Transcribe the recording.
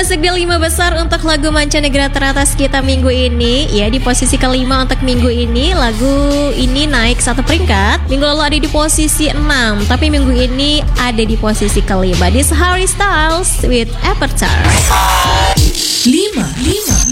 masuk di 5 besar untuk lagu mancanegara teratas kita minggu ini. Ya, di posisi kelima untuk minggu ini. Lagu ini naik 1 peringkat. Minggu lalu ada di posisi 6, tapi minggu ini ada di posisi kelima. This Harry Styles with Avatar. 5